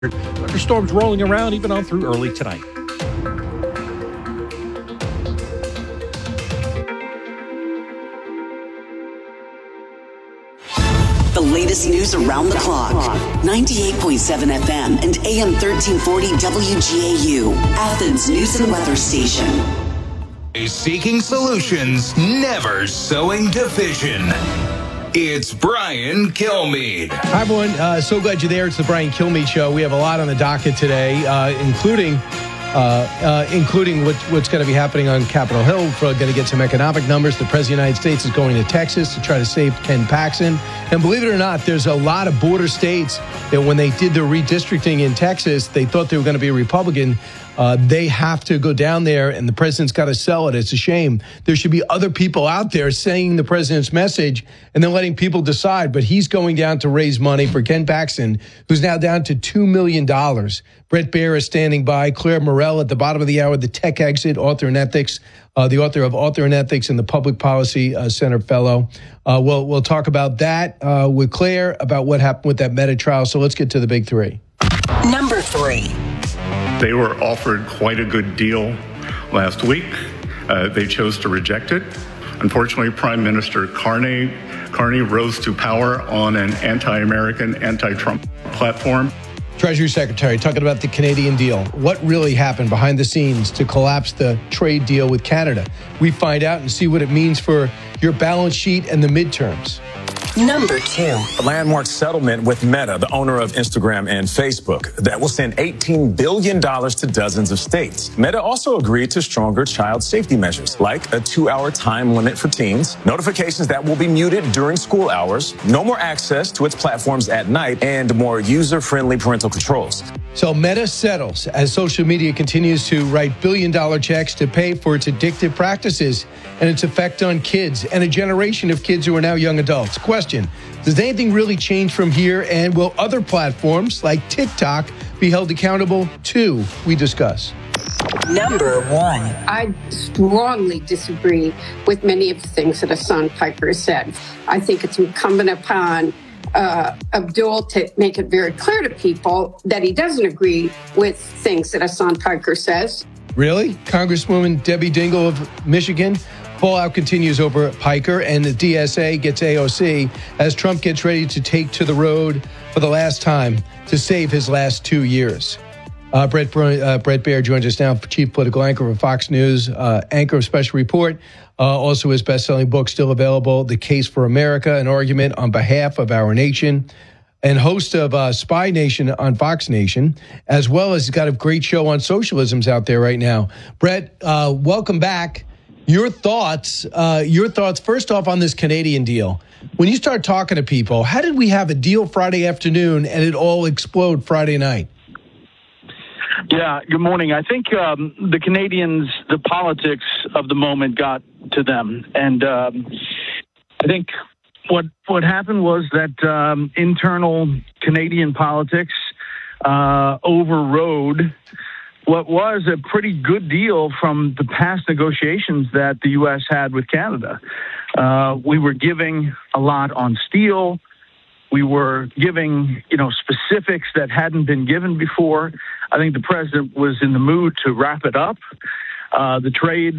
Thunderstorms rolling around even on through early tonight. The latest news around the clock. 98.7 FM and AM 1340 WGAU, Athens News and Weather Station. Seeking solutions, never sowing division. It's Brian Kilmeade. Hi, everyone. So glad you're there. It's the Brian Kilmeade Show. We have a lot on the docket today, including what's going to be happening on Capitol Hill. We're going to get some economic numbers. The President of the United States is going to Texas to try to save Ken Paxton. And believe it or not, there's a lot of border states that when they did the redistricting in Texas, they thought they were going to be a Republican. They have to go down there, and the president's got to sell it. It's a shame. There should be other people out there saying the president's message and then letting people decide. But he's going down to raise money for Ken Paxton, who's now down to $2 million. Bret Baier is standing by. Claire Morell at the bottom of the hour, the Tech Exit, author in ethics, the author of Author in Ethics and the Public Policy Center Fellow. We'll talk about that with Claire, about what happened with that Meta trial. So let's get to the big three. Number 3. They were offered quite a good deal last week. They chose to reject it. Unfortunately, Prime Minister Carney rose to power on an anti-American, anti-Trump platform. Treasury Secretary talking about the Canadian deal. What really happened behind the scenes to collapse the trade deal with Canada? We find out and see what it means for your balance sheet and the midterms. Number 2. A landmark settlement with Meta, the owner of Instagram and Facebook, that will send $18 billion to dozens of states. Meta also agreed to stronger child safety measures, like a 2-hour time limit for teens, notifications that will be muted during school hours, no more access to its platforms at night, and more user-friendly parental controls. So Meta settles as social media continues to write billion-dollar checks to pay for its addictive practices and its effect on kids and a generation of kids who are now young adults. Question, does anything really change from here, and will other platforms like TikTok be held accountable too? We discuss. Number 1. I strongly disagree with many of the things that Hassan Piker said. I think it's incumbent upon Abdul to make it very clear to people that he doesn't agree with things that Hassan Piker says. Really? Congresswoman Debbie Dingell of Michigan? Fallout continues over Piker, and the DSA gets AOC as Trump gets ready to take to the road for the last time to save his last 2 years. Bret Baier joins us now, chief political anchor of Fox News, anchor of Special Report. Also his best-selling book still available, The Case for America, an argument on behalf of our nation, and host of Spy Nation on Fox Nation, as well as he's got a great show on socialisms out there right now. Bret, welcome back. Your thoughts first off on this Canadian deal. When you start talking to people, how did we have a deal Friday afternoon and it all explode Friday night? Yeah, good morning. I think the Canadians, the politics of the moment got to them. And I think what happened was that internal Canadian politics overrode what was a pretty good deal from the past negotiations that the U.S. had with Canada. We were giving a lot on steel. We were giving, specifics that hadn't been given before. I think the president was in the mood to wrap it up. The trade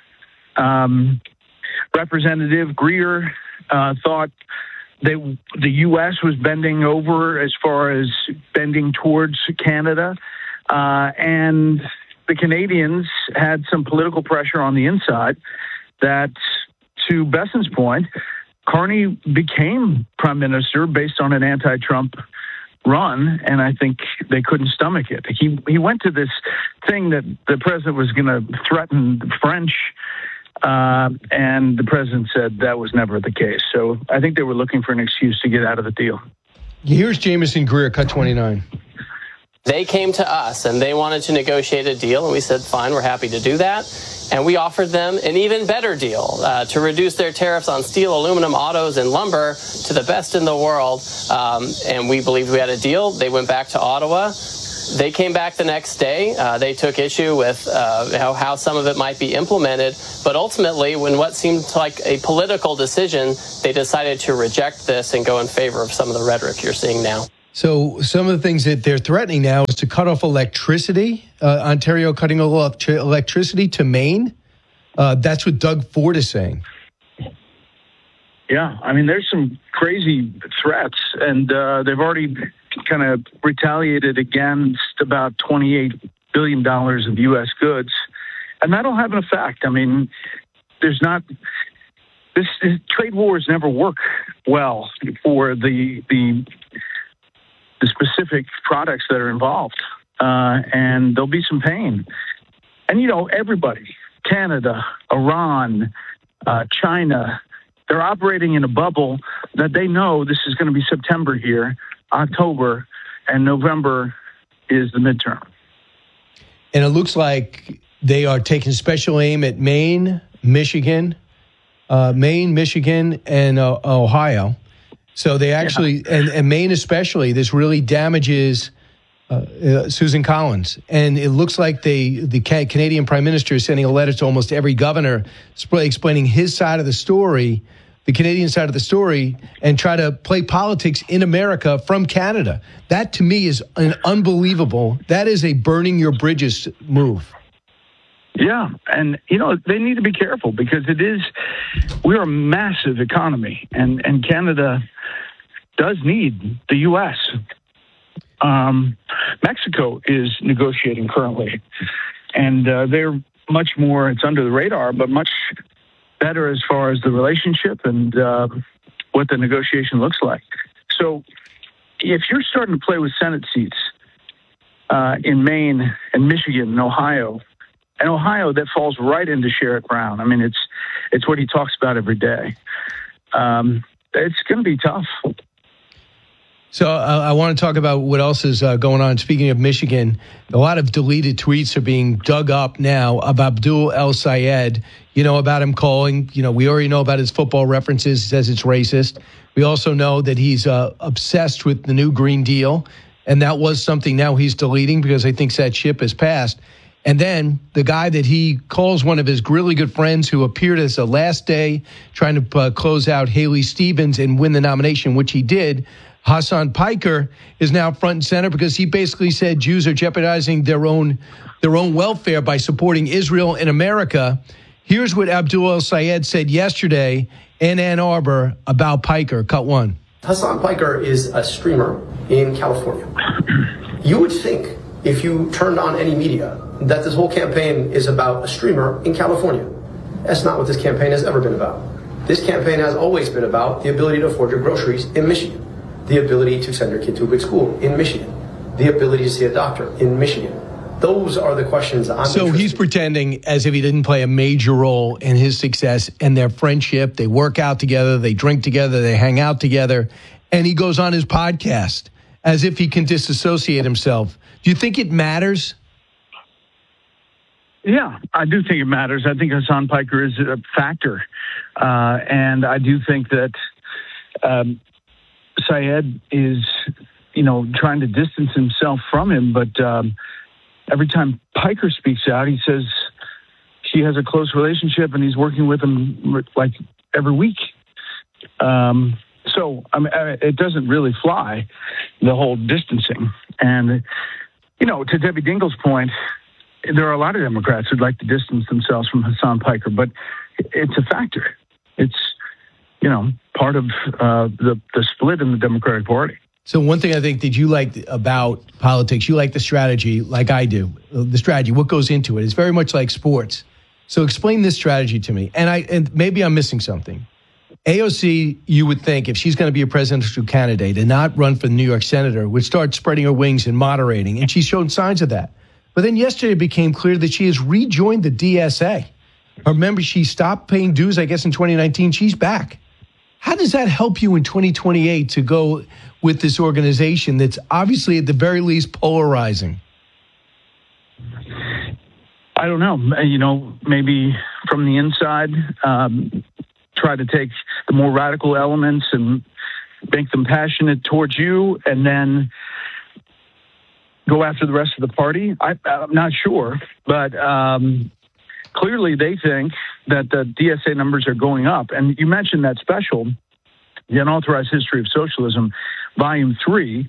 representative Greer thought the U.S. was bending over as far as bending towards Canada. And the Canadians had some political pressure on the inside that, to Besson's point, Carney became prime minister based on an anti-Trump run, and I think they couldn't stomach it. He went to this thing that the president was going to threaten the French, and the president said that was never the case. So I think they were looking for an excuse to get out of the deal. Here's Jameson Greer, cut 29. They came to us and they wanted to negotiate a deal, and we said, fine, we're happy to do that. And we offered them an even better deal to reduce their tariffs on steel, aluminum, autos, and lumber to the best in the world. And we believed we had a deal. They went back to Ottawa. They came back the next day. They took issue with how some of it might be implemented. But ultimately, when what seemed like a political decision, they decided to reject this and go in favor of some of the rhetoric you're seeing now. So some of the things that they're threatening now is to cut off electricity. Ontario cutting off electricity to Maine. That's what Doug Ford is saying. Yeah, I mean, there's some crazy threats, and they've already kind of retaliated against about $28 billion of U.S. goods, and that'll have an effect. I mean, this trade wars never work well for the specific products that are involved, and there'll be some pain. And, everybody, Canada, Iran, China, they're operating in a bubble that they know this is going to be September here, October, and November is the midterm. And it looks like they are taking special aim at Maine, Michigan, and Ohio. So they actually, and Maine especially, this really damages Susan Collins. And it looks like the Canadian Prime Minister is sending a letter to almost every governor explaining his side of the story, the Canadian side of the story, and try to play politics in America from Canada. That, to me, is an unbelievable. That is a burning your bridges move. Yeah, and, they need to be careful because we're a massive economy, and Canada does need the U.S. Mexico is negotiating currently, and they're much more, it's under the radar, but much better as far as the relationship and what the negotiation looks like. So if you're starting to play with Senate seats in Maine and Michigan and Ohio, that falls right into Sherrod Brown. I mean, it's what he talks about every day. It's going to be tough. So I want to talk about what else is going on. Speaking of Michigan, a lot of deleted tweets are being dug up now about Abdul El-Sayed. About him calling, we already know about his football references. He says it's racist. We also know that he's obsessed with the new Green Deal. And that was something now he's deleting because he thinks that ship has passed. And then the guy that he calls one of his really good friends who appeared as the last day trying to close out Haley Stevens and win the nomination, which he did, Hassan Piker, is now front and center because he basically said Jews are jeopardizing their own welfare by supporting Israel in America. Here's what Abdul El-Sayed said yesterday in Ann Arbor about Piker. Cut one. Hassan Piker is a streamer in California. You would think if you turned on any media that this whole campaign is about a streamer in California. That's not what this campaign has ever been about. This campaign has always been about the ability to afford your groceries in Michigan, the ability to send your kid to a good school in Michigan, the ability to see a doctor in Michigan. Those are the questions I'm So he's pretending as if he didn't play a major role in his success and their friendship. They work out together, they drink together, they hang out together, and he goes on his podcast as if he can disassociate himself. Do you think it matters? Yeah, I do think it matters. I think Hassan Piker is a factor. And I do think that Syed is, trying to distance himself from him. But every time Piker speaks out, he says he has a close relationship and he's working with him like every week. So it doesn't really fly, the whole distancing. And, to Debbie Dingell's point, there are a lot of Democrats who'd like to distance themselves from Hassan Piker, but it's a factor. It's, part of the split in the Democratic Party. So one thing I think that you like about politics, you like the strategy like I do. The strategy, what goes into it. It's very much like sports. So explain this strategy to me. And maybe I'm missing something. AOC, you would think, if she's going to be a presidential candidate and not run for the New York senator, would start spreading her wings and moderating. And she's shown signs of that. But then yesterday it became clear that she has rejoined the DSA. Remember, she stopped paying dues, I guess, in 2019. She's back. How does that help you in 2028 to go with this organization that's obviously at the very least polarizing? I don't know. Maybe from the inside, try to take the more radical elements and make them passionate towards you and then go after the rest of the party. I'm not sure, but clearly they think that the DSA numbers are going up. And you mentioned that special, The Unauthorized History of Socialism, Volume 3.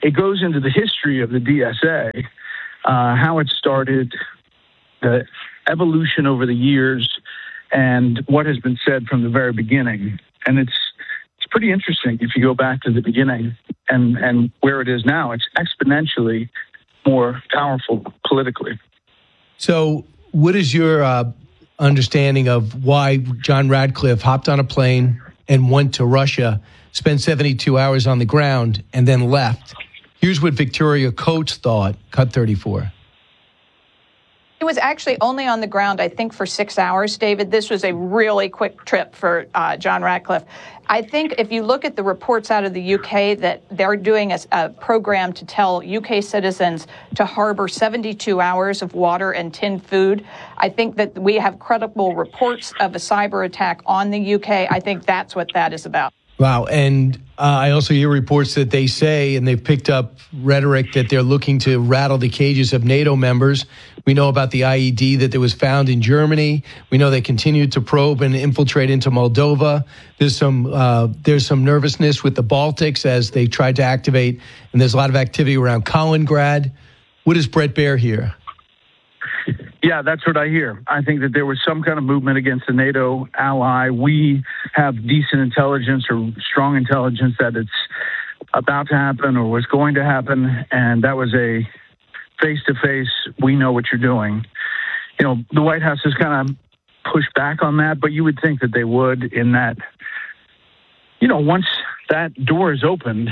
it goes into the history of the DSA, how it started, the evolution over the years, and what has been said from the very beginning. And it's pretty interesting if you go back to the beginning and where it is now. It's exponentially more powerful politically. So what is your understanding of why John Radcliffe hopped on a plane and went to Russia, spent 72 hours on the ground, and then left? Here's what Victoria Coates thought, Cut 34. He was actually only on the ground, I think, for 6 hours, David. This was a really quick trip for John Radcliffe. I think if you look at the reports out of the UK that they're doing a program to tell UK citizens to harbor 72 hours of water and tinned food, I think that we have credible reports of a cyber attack on the UK. I think that's what that is about. Wow. And I also hear reports that they say, and they've picked up rhetoric, that they're looking to rattle the cages of NATO members. We know about the IED that was found in Germany. We know they continued to probe and infiltrate into Moldova. There's some nervousness with the Baltics as they tried to activate, and there's a lot of activity around Kaliningrad. What does Bret Baier hear? Yeah, that's what I hear. I think that there was some kind of movement against a NATO ally. We have decent intelligence or strong intelligence that it's about to happen or was going to happen, and that was a face-to-face, we know what you're doing. You know, the White House has kind of pushed back on that, but you would think that they would, in that, you know, once that door is opened,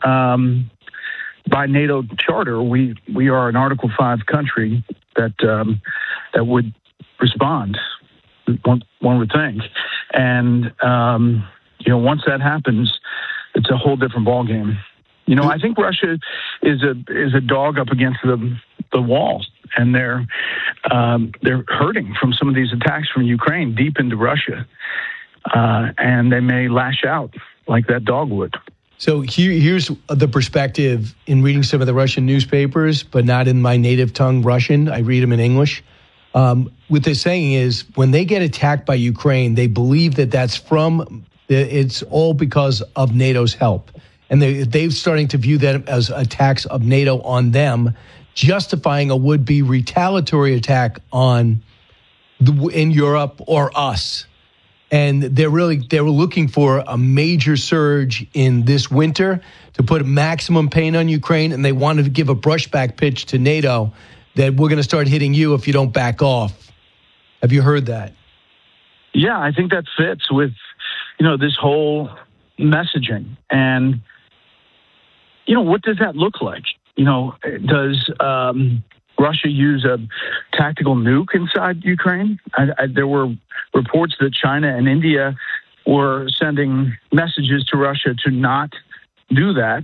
by NATO charter, we are an Article 5 country that would respond, one would think. And, you know, once that happens, it's a whole different ballgame. You know, I think Russia is a dog up against the wall, and they're hurting from some of these attacks from Ukraine deep into Russia, and they may lash out like that dog would. So here's the perspective in reading some of the Russian newspapers, but not in my native tongue, Russian. I read them in English. What they're saying is when they get attacked by Ukraine, they believe that it's all because of NATO's help. And they're starting to view that as attacks of NATO on them, justifying a would-be retaliatory attack in Europe or us. And they were looking for a major surge in this winter to put maximum pain on Ukraine, and they wanted to give a brushback pitch to NATO that we're going to start hitting you if you don't back off. Have you heard that? Yeah, I think that fits with, you know, this whole messaging. And, you know, what does that look like? You know, does Russia use a tactical nuke inside Ukraine? There were reports that China and India were sending messages to Russia to not do that.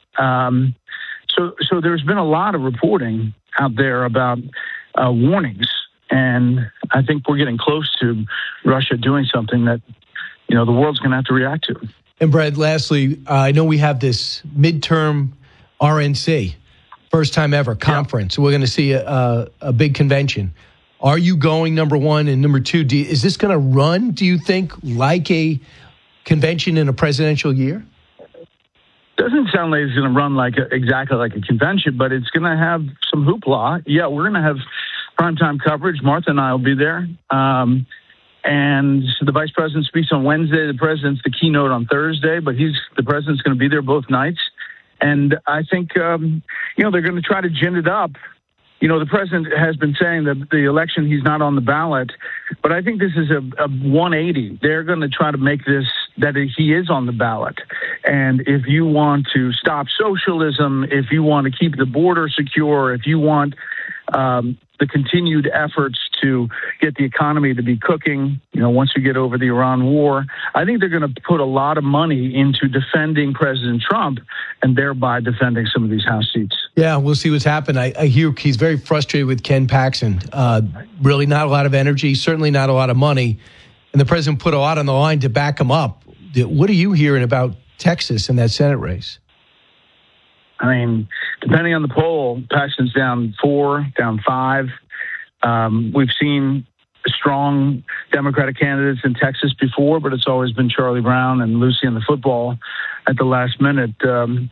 So there's been a lot of reporting out there about warnings, and I think we're getting close to Russia doing something that, you know, the world's going to have to react to. And Brad, lastly, I know we have this midterm RNC, first time ever conference. We're going to see a big convention. Are you going, number one? And number two, is this going to run, do you think, like a convention in a presidential year? Doesn't sound like it's going to run exactly like a convention, but it's going to have some hoopla. Yeah, we're going to have primetime coverage. Martha and I will be there. And the vice president speaks on Wednesday. The president's the keynote on Thursday, but the president's going to be there both nights. And I think, you know, they're going to try to gin it up. You know, the president has been saying that the election, he's not on the ballot, but I think this is a 180. They're going to try to make this that he is on the ballot. And if you want to stop socialism, if you want to keep the border secure, if you want the continued efforts to get the economy to be cooking, you know, once you get over the Iran war, I think they're going to put a lot of money into defending President Trump and thereby defending some of these House seats. Yeah, we'll see what's happened. I hear he's very frustrated with Ken Paxton. Really not a lot of energy, certainly not a lot of money. And the president put a lot on the line to back him up. What are you hearing about Texas in that Senate race? I mean, depending on the poll, Paxton's down 4, down 5. We've seen strong Democratic candidates in Texas before, but it's always been Charlie Brown and Lucy in the football at the last minute.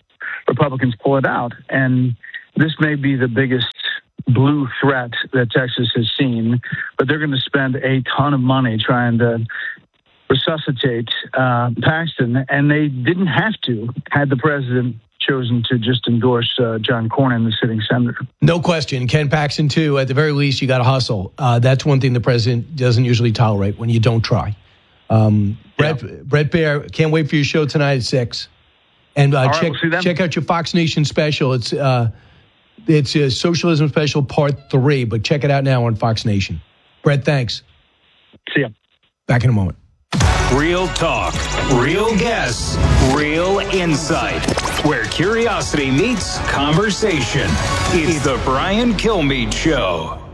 Republicans pull it out. And this may be the biggest blue threat that Texas has seen, but they're going to spend a ton of money trying to resuscitate Paxton, and they didn't have to had the president chosen to just endorse John Cornyn, the sitting senator. No question. Ken Paxton, too. At the very least, you got to hustle. That's one thing the president doesn't usually tolerate, when you don't try. Brett Baer, can't wait for your show tonight at 6. And check out your Fox Nation special. It's a Socialism Special Part 3, but check it out now on Fox Nation. Brett, thanks. See ya. Back in a moment. Real talk, real guests, real insight. Where curiosity meets conversation. It's the Brian Kilmeade Show.